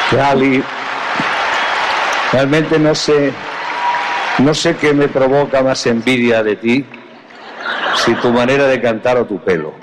Gali, realmente no sé qué me provoca más envidia de ti, si tu manera de cantar o tu pelo.